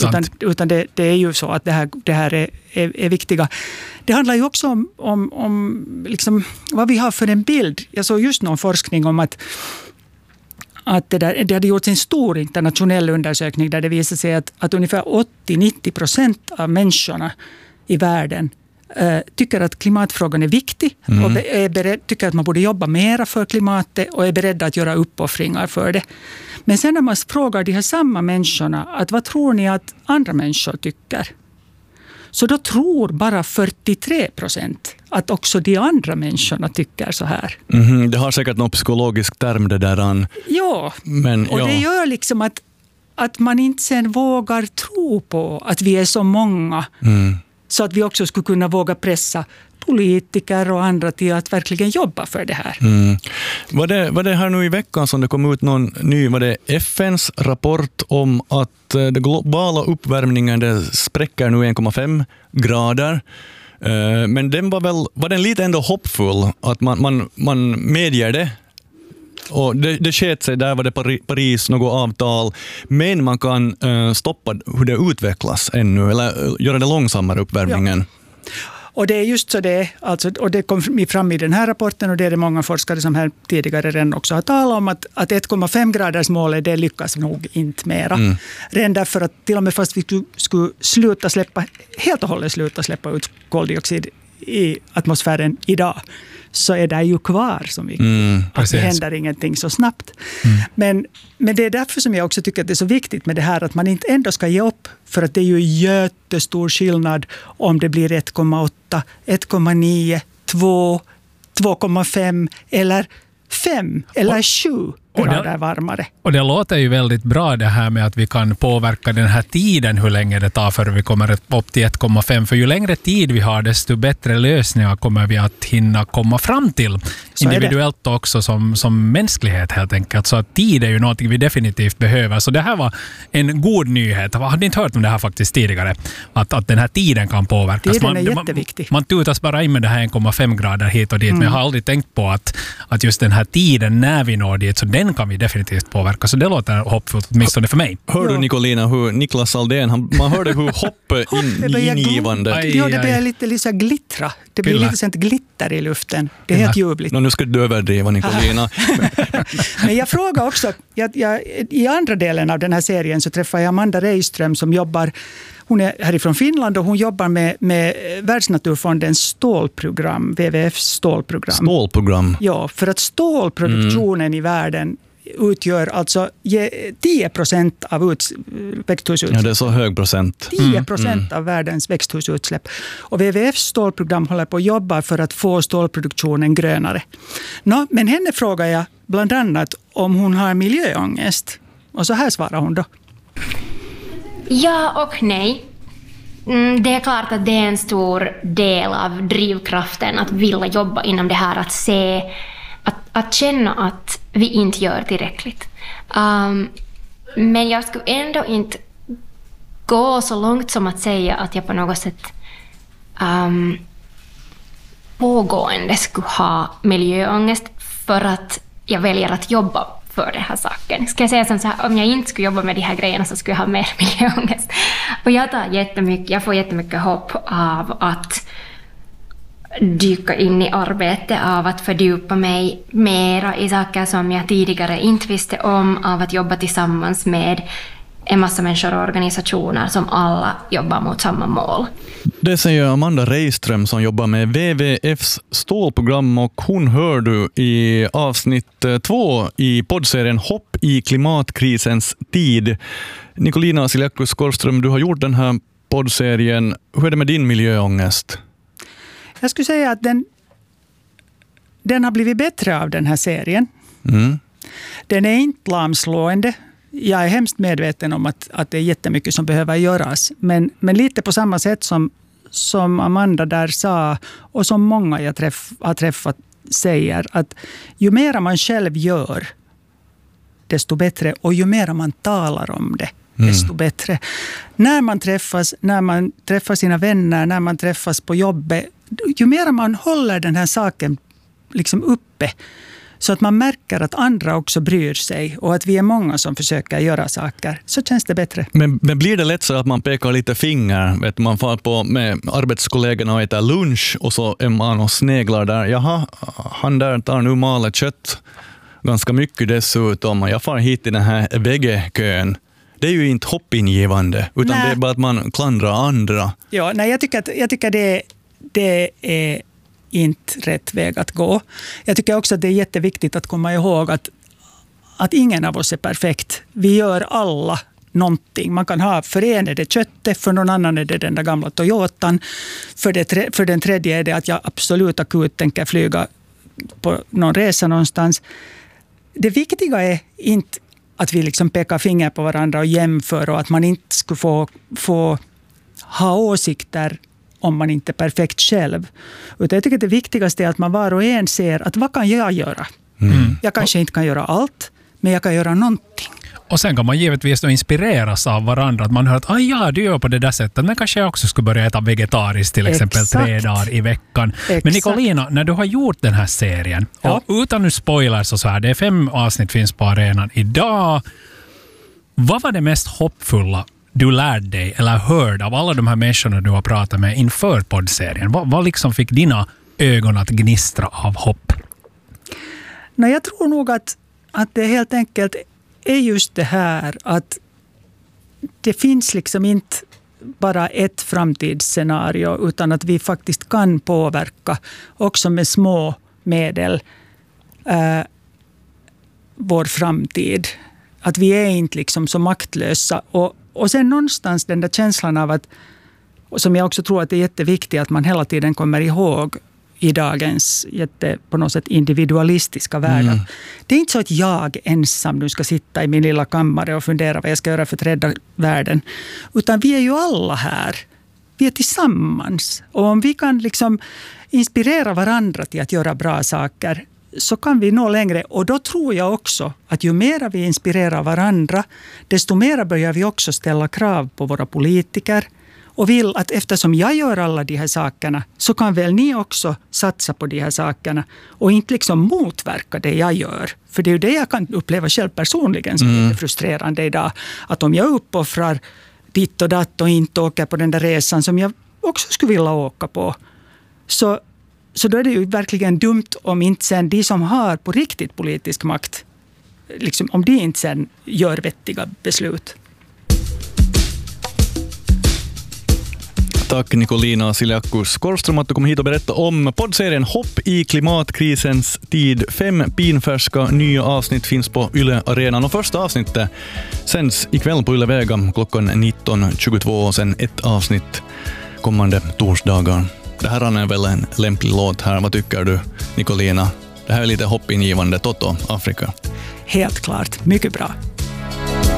utan det är ju så att det här är viktiga. Det handlar ju också om liksom vad vi har för en bild. Jag såg just någon forskning om att det hade gjorts en stor internationell undersökning där det visade sig att ungefär 80-90% av människorna i världen tycker att klimatfrågan är viktig och tycker att man borde jobba mera för klimatet och är beredda att göra uppoffringar för det. Men sen när man frågar de här samma människorna att vad tror ni att andra människor tycker? Så då tror bara 43% att också de andra människorna tycker så här. Det har säkert någon psykologisk term det där. Ja, och det gör liksom att man inte sen vågar tro på att vi är så många så att vi också skulle kunna våga pressa politiker och andra till att verkligen jobba för det här. Var det här nu i veckan som det kom ut någon ny, var det FNs rapport om att den globala uppvärmningen det spräcker nu 1,5 grader. Men den var den lite ändå hoppfull att man medger det. Och det sket sig, där var det Paris, något avtal, men man kan stoppa hur det utvecklas ännu, eller göra det långsammare uppvärmningen. Ja. Och det är just så det, alltså, och det kom fram i den här rapporten och det är det många forskare som här tidigare redan också har talat om att 1,5 graders målet det lyckas nog inte mera. Redan därför att till och med fast vi skulle helt och hållet sluta släppa ut koldioxid i atmosfären idag så är det ju kvar som vi att det händer ingenting så snabbt. Men det är därför som jag också tycker att det är så viktigt med det här att man inte ändå ska ge upp för att det är ju jättestor skillnad om det blir 1,8, 1,9, 2, 2,5 eller 5 eller 7 grader varmare. Och det låter ju väldigt bra det här med att vi kan påverka den här tiden hur länge det tar för vi kommer upp till 1,5. För ju längre tid vi har desto bättre lösningar kommer vi att hinna komma fram till. Så individuellt också som mänsklighet helt enkelt. Så att tid är ju något vi definitivt behöver. Så det här var en god nyhet. Jag hade inte hört om det här faktiskt tidigare. Att den här tiden kan påverkas. Tiden är jätteviktig. Man tutas bara in med det här 1,5 grader hit och dit. Men jag har aldrig tänkt på att just den här tiden när vi når dit så den kan vi definitivt påverka. Så det låter hoppfullt, åtminstone för mig. Hör du Nicolina hur Niklas Aldén, man hörde hur ingivande. Ja, det blir lite glittra. Det blir lite sånt glitter i luften. Det är helt ljuvligt. Nu ska du överdriva, Nicolina. Men jag frågar också, i andra delen av den här serien så träffar jag Amanda Reiström som jobbar, hon är härifrån Finland och hon jobbar med Världsnaturfondens stålprogram, WWFs stålprogram. Stålprogram? Ja, för att stålproduktionen i världen utgör alltså 10% av växthusutsläpp. Ja, det är så hög procent. 10% av världens växthusutsläpp. Och WWFs stålprogram håller på att jobba för att få stålproduktionen grönare. Men henne frågar jag bland annat om hon har miljöångest. Och så här svarar hon då. Ja och nej. Det är klart att det är en stor del av drivkraften att vilja jobba inom det här, att se, att känna att vi inte gör tillräckligt. Men jag skulle ändå inte gå så långt som att säga att jag på något sätt pågående skulle ha miljöångest för att jag väljer att jobba för den här saken. Ska jag säga som så här, om jag inte skulle jobba med de här grejerna så skulle jag ha mer miljöångest. Och jag får jättemycket hopp av att dyka in i arbete, av att fördjupa mig mera i saker som jag tidigare inte visste om, av att jobba tillsammans med en massa människor och organisationer som alla jobbar mot samma mål. Det säger Amanda Reiström som jobbar med WWFs stålprogram, och hon hör du i avsnitt 2 i poddserien Hopp i klimatkrisens tid. Nicolina Siliakus-Korström, du har gjort den här poddserien. Hur är det med din miljöångest? Jag skulle säga att den har blivit bättre av den här serien. Den är inte lamslående. Jag är hemskt medveten om att det är jättemycket som behöver göras. Men lite på samma sätt som Amanda där sa, och som många jag har träffat säger, att ju mer man själv gör, desto bättre. Och ju mer man talar om det, desto bättre. När man träffar sina vänner, när man träffas på jobbet, ju mer man håller den här saken liksom uppe, så att man märker att andra också bryr sig och att vi är många som försöker göra saker, så känns det bättre. Men blir det lätt så att man pekar lite finger? Vet man får på med arbetskollegorna och äter lunch och så är man och sneglar där. Jaha, han där tar nu malet kött ganska mycket dessutom. Jag far hit i den här vegekön. Det är ju inte hoppingivande, utan det är bara att man klandrar andra. Ja, nej, jag tycker det är inte rätt väg att gå. Jag tycker också att det är jätteviktigt att komma ihåg att ingen av oss är perfekt. Vi gör alla någonting. Man kan ha, för en är det köttet, för någon annan är det den där gamla Toyotan. För den tredje är det att jag absolut akut tänker flyga på någon resa någonstans. Det viktiga är inte att vi liksom pekar finger på varandra och jämför och att man inte skulle få ha åsikter om man inte är perfekt själv. Utan jag tycker att det viktigaste är att man var och en ser att vad kan jag göra? Jag kanske inte kan göra allt, men jag kan göra någonting. Och sen kan man givetvis då inspireras av varandra. Att man hör att du gör på det där sättet. Men kanske jag också skulle börja äta vegetariskt till exempel 3 dagar i veckan. Exakt. Men Nicolina, när du har gjort den här serien, och utan nu spoilers och så här, det är 5 avsnitt finns på arenan idag. Vad var det mest hoppfulla du lärde dig eller hörde av alla de här människorna du har pratat med inför poddserien? Vad liksom fick dina ögon att gnistra av hopp? Nej, jag tror nog att det helt enkelt är just det här att det finns liksom inte bara ett framtidsscenario, utan att vi faktiskt kan påverka också med små medel vår framtid. Att vi är inte liksom så maktlösa. Och sen någonstans den där känslan av att, som jag också tror att det är jätteviktigt att man hela tiden kommer ihåg i dagens på något sätt individualistiska värld. Det är inte så att jag ensam nu ska sitta i min lilla kammare och fundera vad jag ska göra för att rädda världen. Utan vi är ju alla här. Vi är tillsammans. Och om vi kan liksom inspirera varandra till att göra bra saker, så kan vi nå längre. Och då tror jag också att ju mer vi inspirerar varandra, desto mer börjar vi också ställa krav på våra politiker. Och vill att eftersom jag gör alla de här sakerna, så kan väl ni också satsa på de här sakerna och inte liksom motverka det jag gör. För det är ju det jag kan uppleva själv personligen som är frustrerande idag. Att om jag uppoffrar ditt och datt och inte åker på den där resan som jag också skulle vilja åka på, så då är det ju verkligen dumt om inte sen de som har på riktigt politisk makt, liksom, om de inte sen gör vettiga beslut. Tack Nicolina Siliakus Korström att du kom hit och berätta om poddserien Hopp i klimatkrisens tid. 5 pinfärska nya avsnitt finns på Yle Arenan och första avsnittet sänds ikväll på Yle Vega klockan 19.22 och sen ett avsnitt kommande torsdagar. Det här är väl en lämplig låt här. Vad tycker du, Nicolina? Det här är lite hoppingivande. Toto, Afrika. Helt klart. Mycket bra.